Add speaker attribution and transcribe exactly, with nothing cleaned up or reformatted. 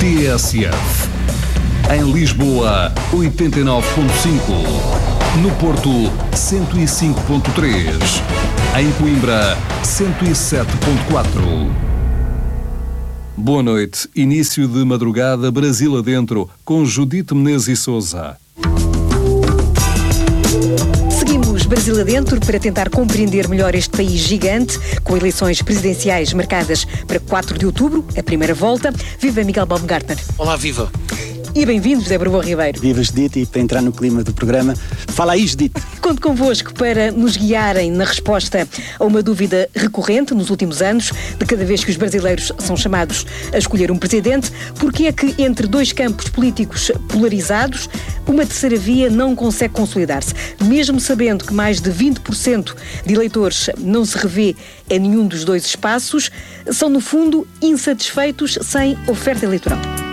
Speaker 1: T S F. Em Lisboa, oitenta e nove ponto cinco. No Porto, cento e cinco ponto três. Em Coimbra, cento e sete ponto quatro. Boa noite. Início de madrugada Brasil adentro, com Judite Menezes e Sousa.
Speaker 2: Seguimos Brasil adentro para tentar compreender melhor este país gigante, com eleições presidenciais marcadas para quatro de outubro, a primeira volta. Viva Miguel Baumgartner.
Speaker 3: Olá, viva.
Speaker 2: E bem-vindos, José Borbão Ribeiro.
Speaker 4: Viva, Judite, e para entrar no clima do programa, fala aí, Judite.
Speaker 2: Conto convosco para nos guiarem na resposta a uma dúvida recorrente nos últimos anos, de cada vez que os brasileiros são chamados a escolher um presidente, porque é que entre dois campos políticos polarizados, uma terceira via não consegue consolidar-se, mesmo sabendo que mais de vinte por cento de eleitores não se revê em nenhum dos dois espaços, são no fundo insatisfeitos sem oferta eleitoral.